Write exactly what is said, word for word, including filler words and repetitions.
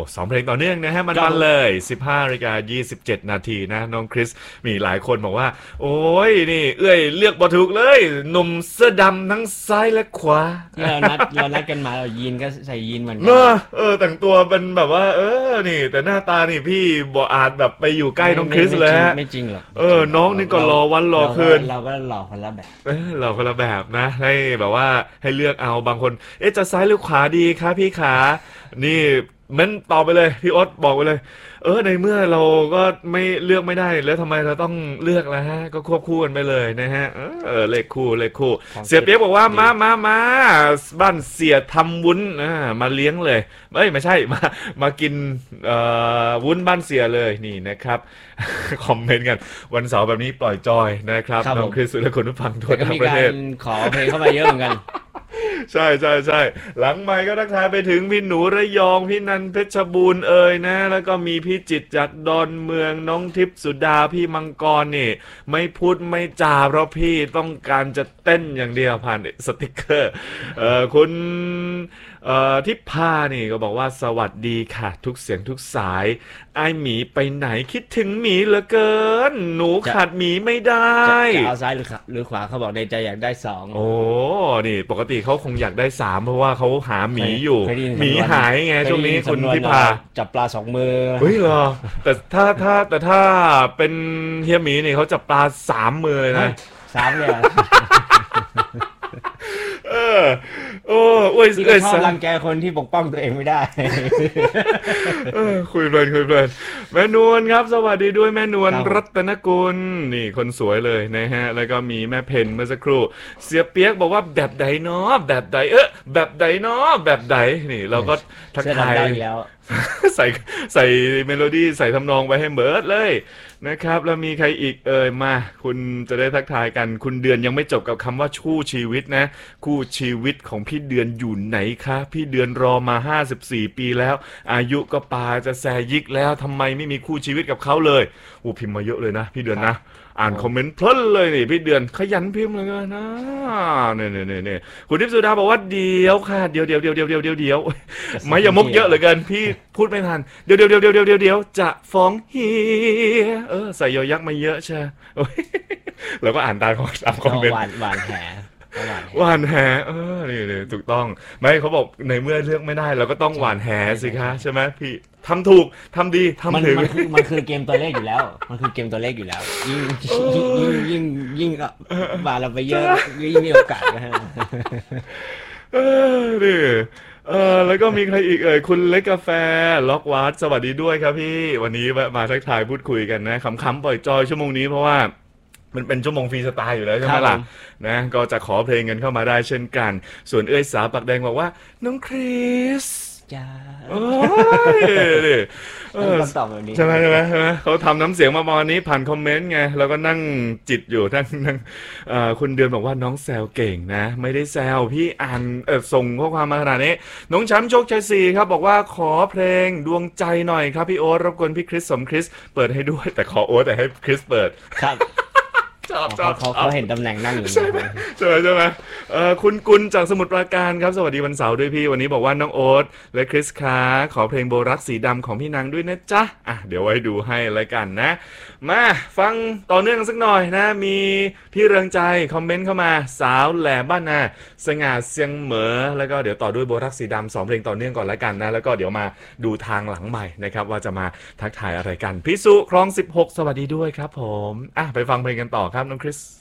สองเพลงต่อเนื่องนะฮะมันมันเลย สิบห้านาฬิกายี่สิบเจ็ดนาทีนะน้องคริสมีหลายคนบอกว่าโอ้ยนี่เอ้ยเลือกบ่ถูกเลยหนุ่มเสื้อดำทั้งซ้ายและขวาที่เรานัดเรานัดกันมาเรายีนก็ใส่ยีนเหมือนกันเออแต่งตัวเป็นแบบว่าเออนี่แต่หน้าตานี่พี่บ่อาจแบบไปอยู่ใกล้น้องคริสเลยฮะไม่จริงหรอกเออน้องนี่ก็รอวันรอคืนเราก็หล่อคนละแบบเออหล่อคนละแบบนะให้แบบว่าให้เลือกเอาบางคนเอ๊ะจะซ้ายหรือขวาดีคะพี่ขานี่เม้นตอบไปเลยพี่อ๊ตบอกไปเลยเออในเมื่อเราก็ไม่เลือกไม่ได้แล้วทำไมเราต้องเลือกล่ะฮะก็ควบคู่กันไปเลยนะฮะเออเลขคู่เลขคู่เสียเปียกบอกว่ามามามาบ้านเสียทำวุ้นมาเลี้ยงเลยเอ้ยไม่ใช่มามากินวุ้นบ้านเสียเลยนี่นะครับคอมเมนต์กันวันเสาร์แบบนี้ปล่อยจอยนะครับน้องคริสและคนผู้ฟังทั่วทั้งประเทศขอเพลงเข้ามาเยอะเหมือนกันใช่ใช่ใช่หลังไมค์ก็ทักทายไปถึงพี่หนูระยองพี่นันเพชรบูรณ์เอ่ยนะแล้วก็มีพี่จิตจากดอนเมืองน้องทิพย์สุดาพี่มังกรนี่ไม่พูดไม่จาเพราะพี่ต้องการจะเต้นอย่างเดียวผ่านสติกเกอร์เอ่อคุณเอ่อทิพพานี่ก็บอกว่าสวัสดีค่ะทุกเสียงทุกสายไอหมีไปไหนคิดถึงหมีเหลือเกินหนูขาดหมีไม่ได้จะเอาซ้ายหรือหรือขวาเขาบอกในใจอยากได้สองโอ้นี่ปกติเขาคงอยากได้สามเพราะว่าเขาหาหมีอยู่หมีหายไงช่วงนี้คุณทิพพาจับปลาสองมือเฮ้ยเหรอแต่ถ้าถ้าแต่ถ้าเป็นเฮียหมีนี่เขาจับปลาสามมือเลยนะสามเลยเออโอ้โอ้ยที่ชอบรังแกคนที่ปกป้องตัวเองไม่ได้เออคุยเพลินคุยเพลินแม่นวลครับสวัสดีด้วยแม่นวลรัตนกุลนี่คนสวยเลยนะฮะแล้วก็มีแม่เพนเมื่อสักครู่เสียเปียกบอกว่าแบบใดเนาะแบบใดเออแบบใดเนาะแบบใดนี่เราก็ทักทายแล้วใส่ใส่เมโลดี้ใส่ทำนองไปให้เบิร์ดเลยนะครับแล้วมีใครอีกเอ่ยมาคุณจะได้ทักทายกันคุณเดือนยังไม่จบกับคำว่าคู่ชีวิตนะคู่ชีวิตของพี่เดือนอยู่ไหนคะพี่เดือนรอมาห้าสิบสี่ปีแล้วอายุก็ปาจะแซยิกแล้วทำไมไม่มีคู่ชีวิตกับเขาเลยโอ้พิมพ์มาเยอะเลยนะพี่เดือนนะอ่านคอมเมนต์เพลินเลยนี่พี่เดือนขยันพิมพ์เลยนะเนี่ยเนี่ยเนี่ยคุณทิพย์สุดาบอกว่าเดี๋ยวค่ะเดี๋ยวเดี๋ยวเดี๋ยวเดี๋ยวเดี๋ยวเดี๋ยวเดี๋ยวไม่อย่ามุกเยอะเหลือเกินพี่พูดไม่ทันเดี๋ยวเดี๋ยวเดี๋ยวเดี๋ยวเดี๋ยวเดี๋ยวจะฟ้องเฮียเออใส่ยอยักษ์มาเยอะใช่แล้วก็อ่านตามตามคอมเมนต์หวานหวานแหหวานแหเออนี่นี่ถูกต้องไม่เขาบอกในเมื่อเลือกไม่ได้เราก็ต้องหวานแหสิคะใช่ไหมพี่ทำถูกทำดีทำถึงมันคือมันคือเกมตัวเลขอยู่แล้วมันคือเกมตัวเลขอยู่แล้วยิ่งยิ่งยิ่งยิ่งก็บาเราไปเยอะยิ่งมีโอกาสนะฮะเออนี่เออแล้วก็มีใครอีกเอ่ยคุณเล็กกาแฟล็อกวัดสวัสดีด้วยครับพี่วันนี้มาทักทายพูดคุยกันนะขำๆปล่อยจอยชั่วโมงนี้เพราะว่ามันเป็นชั่วโมงฟรีสไตล์อยู่แล้วใช่ไหมล่ะนะก็จะขอเพลงกันเข้ามาได้เช่นกันส่วนเอ้ยสาปักแดงบอกว่าน้องคริสจ้าโอ้ยตอบแบบนี้ใช่ไหมใช่ไหมใช่ไหมเขาทำน้ำเสียงมาประมาณนี้ผ่านคอมเมนต์ไงแล้วก็นั่งจิตอยู่นั่งนั่งคุณเดือนบอกว่าน้องแซวเก่งนะไม่ได้แซวพี่อ่านเออส่งข้อความมาขนาดนี้น้องแชมป์โชคชัยสี่ครับบอกว่าขอเพลงดวงใจหน่อยครับพี่โอ๊ตรบกวนพี่คริสสมคริสเปิดให้ด้วยแต่ขอโอ๊ตแต่ให้คริสเปิดครับเขาเขาเขาเห็นตำแหน่งนั่งอยู่ใช่ไหมใช่ไหมใช่ไหมเออคุณกุลจากสมุทรปราการครับสวัสดีวันเสาร์ด้วยพี่วันนี้บอกว่าน้องโอ๊ตและคริสคะขอเพลงโบรักสีดำของพี่นางด้วยนะจ๊ะอ่ะเดี๋ยวไว้ดูให้แล้วกันนะมาฟังต่อเนื่องสักหน่อยนะมีพี่เรืองใจคอมเมนต์เข้ามาสาวแหลมบ้านนาสง่าเสียงเหมอแล้วก็เดี๋ยวต่อด้วยโบรักสีดำสองเพลงต่อเนื่องก่อนแล้วกันนะแล้วก็เดี๋ยวมาดูทางหลังใหม่นะครับว่าจะมาทักทายอะไรกันพี่สุคลองสิบหกสวัสดีด้วยครับผมอ่ะไปฟังเพลงกันต่อครับน้องคริส